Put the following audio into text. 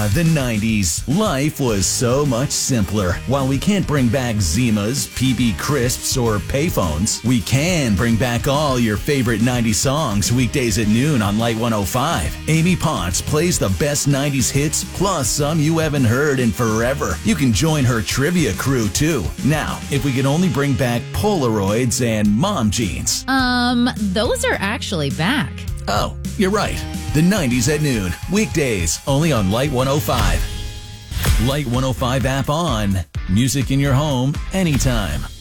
the 90s. Life was so much simpler. While we can't bring back Zimas, PB Crisps, or payphones, we can bring back all your favorite 90s songs weekdays at noon on Light 105. Amy Potts plays the best 90s hits, plus some you haven't heard in forever. You can join her trivia crew, too. Now, if we could only bring back Polaroids and mom jeans. Those are actually back. Oh, you're right. The 90s at noon, weekdays, only on Light 105. Light 105 app on. Music in your home, anytime.